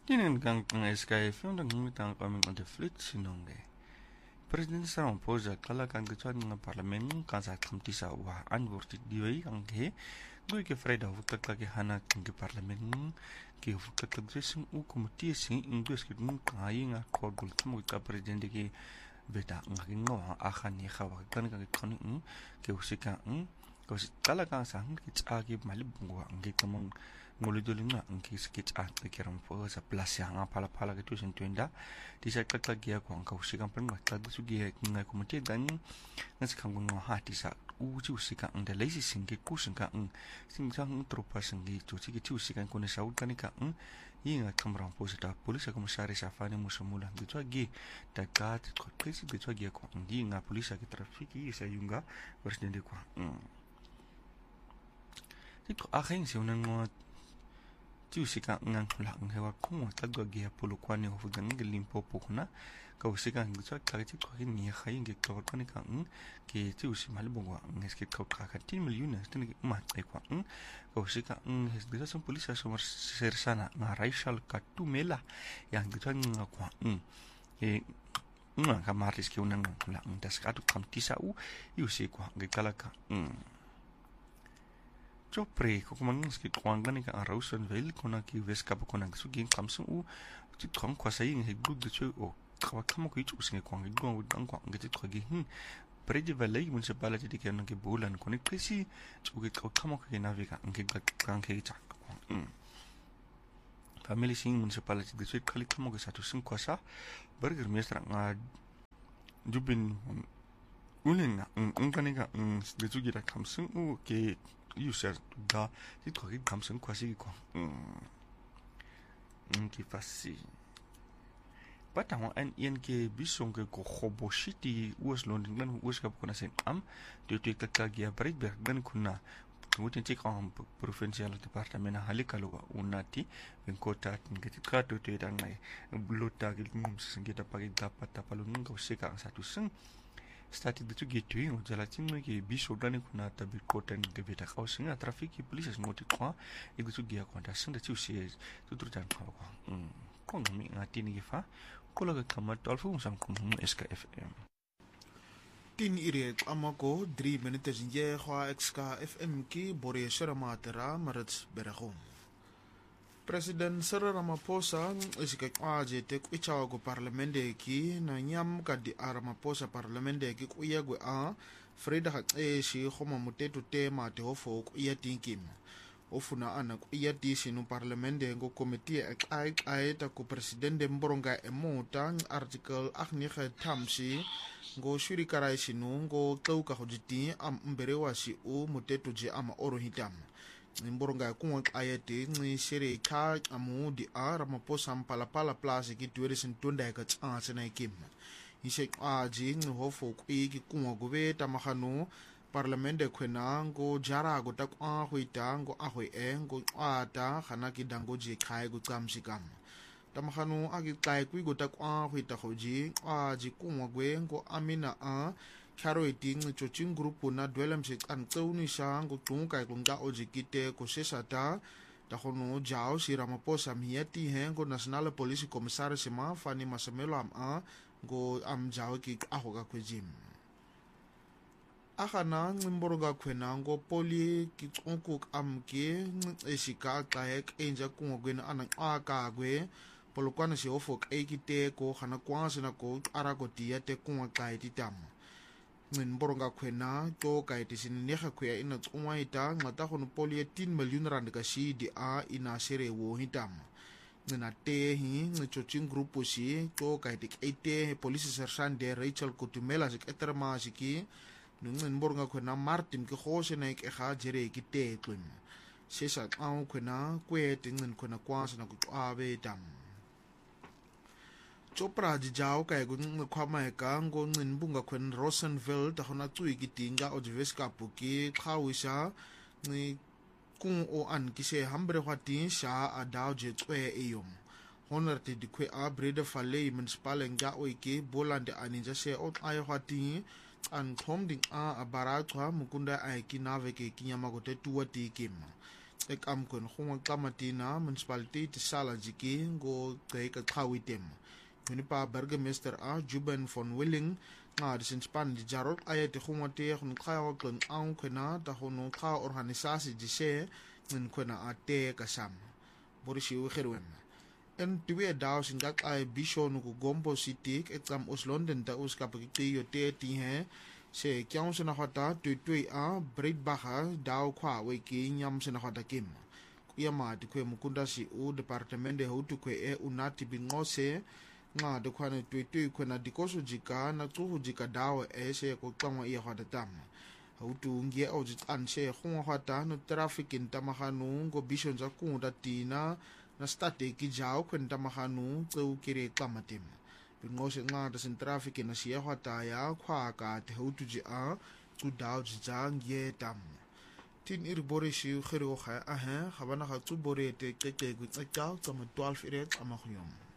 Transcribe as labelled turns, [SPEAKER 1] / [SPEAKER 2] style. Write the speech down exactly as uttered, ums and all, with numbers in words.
[SPEAKER 1] Tienen kang kang sky film dan ngi tang kami on the fleet sinong de. President sa ramposa kala kang gituan ng parlamen kan sa kamti sa wa anwurti diwai kang he goi ke freda vutak lagi hana kang ke parlamen ke vutak lagi sing u komiti sing ingles ke nung kai nga kodul tamo ka president ke beta ngaki ngo akhan ni khawa kan kang kan ke usika ke kala kang sa ke tsagi malib ngo ngi tamang ngolidol nga ang kiskits at kiram po sa plasya nga pala pala gitu sin tuenda di sa klak ya ko ang kausikan pen klak su gi nga komite dan nga sa kang ngo hati sa u ji usika ang da lazy singi kusin ka ang sing sang tropa singi to ti ti usika ko ne saud kan ka ang yinga kamram po sa polisa komisari sa fane mo sumula gitu gi da gat ko presi gitu gi ko ang di nga polisa ki trafiki sa yunga presidente ko Ito aking siya nang Tiusika ngang lang hewa kung tagwa gia polo kwani ho fugan ngelim popo kuna ka usika ngutsa klagati ko ni khayin ge to ko ni kan ke tiusi malbongwa ngeske ko ka tin million tin ma ai kwa ka usika hes de son polisa so mar ser sana na racial katumela yang gutsa ngakwa e nga ka maris ke unang la das ka tu kam tisau yusi kwa ge kala ka Chopre ko kumang skit kwanga ni ka arausan vel kona ki veska po kona su gin kamsu u ti kong kwa sai ngi gud de chu o kwa kamo ko chu singe kwanga gong u dang kwanga ti kwa gi hin preji valai municipality de kan ke bolan koni presi chu ge kwa kamo ko navika ngi ga kan ke cha family sing municipality de chu khali kamo ke satu sing kwa sa burger mestra nga jubin ulen ngani ka de chu gi ra kamsu u ke user da ti ko ki kamsen kwasi ko mm ki fasi pata ho an yen ke bisong ke ko khoboshiti us london lan us ka kona sen am de te ka gia breakberg dan kuna mutin ti ko provincial department halikalu unati ben kota ngeti ka to te dan nai blota gil mum singita pagi dapat tapalun ko sika satu sing Stati de tu gitu yung jalatin mo ki biso dani kuna tabi koten de beta kao singa trafiki police ngoti kwa igu tu gia kwa dasang de tu si tu tan kwa kwa ko ngami ngati ni fa ko la kama tolfu sang kum S K F M
[SPEAKER 2] tin ire amako three minutes nje kwa X K F M ki bore shara matera marats berahom President Cyril Ramaphosa isike kwaje te kwichawa ku parliamente ki na nyam ka di Ramaphosa parliamente ki kuya gwe a Freda ha eshi khoma mutetu tema te hofo ku iya tinkim ofuna ana ku iya tisi no parliamente ngo committee ai ai ta ku presidente mboronga emota article akhni kha thamsi ngo shuri karai sinu ngo tlauka hojiti am mberewa si u mutetu je ama orohitam Mboronga kuwa ayete ngi shere ka amu di a Ramaphosa mpalapala place ki tuerisin tunda ka chance na ikim ise aji ngi hofo ki ki kuwa gobe tamahanu parlamente kwena ngo jara go ta kwa huita ngo ahoi e ngo ata khana ki dango je khai go tsamsikam tamahanu agi kai ku go ta kwa huita hoji aji kuwa gwe ngo amina a Karo iting chochin grupo na dwelam sik an tsauni siya ngo tungo kay kung da o jikite ko sesata dakono jao si Ramaphosa miyati he ngo national police commissar si ma fani masamelo am a ngo am jao ki ako ka kwejim akana ngimboro ga kwena ngo poli ki tsonko am ke esika kaek enja kungo gwen anang aka gwe polokwana si ofok ekite ko khana kwasa na ko ara ko tia te kungo kai titam ngin boronga kwena to kai tisin nekha khya ina tsumwa ita ngata khono poli ten million rand ka si di a ina sere wo hitam ngina te hi ngchochin grupo si to kai tik ite police sergeant de Rachel Kutumela sik eterma siki ngin boronga kwena Martin ke khose na ik kha jere ki te tlum sesa au kwena kwe tingin kwena kwasa na ku abe tam Chopra jijao kay gun kwama ka ngo ngin bunga kwen Rosenville ta hona tsui kitinga o diveska puki khawisa ni kung o an kise hambre hwati sha adao je tswe eyom honor te dikwe a brede fale municipal nga o iki bolande aninja se o ay hwati an thom ding a abaratwa mukunda ay kinave ke kinyama gote tuwa ti kim ekamkwen khungwa Qamatina municipality tisala jiki ngo qeka qhawitem Munipa Burgemeester a Juben von Willing nga disinspan di jarot ayat khungwa te khun qhawa qen ang khena ta khunu qha organisasi jise ngin khena ate kasam Borishi ukherwem en tuwe daw singak ay bishon ku gombo city ekam us London ta us kapiki yo te ti he se kyang sena khata tu tu a breed baha daw khwa we ki nyam sena khata kim kuyama ti kwe mukunda si u departement de hutu kwe e unati bingose nga de khwana tu tu khona dikoso jika na tsu jika daw e se ko qangwa i khata tam hutu ngie o jit an se khwa khata no traffic in tamahanu go bishon za ku da tina na state ki jaw kwenta mahanu tsu kire Qamatim Bingose nga da sin traffic na siya khata ya khwa ka te hutu ji a tsu daw ji jang ye tam tin ir bore shi khiro kha a ha khabana kha tsu bore te ke ke gu tsa twelve ire amakhuyom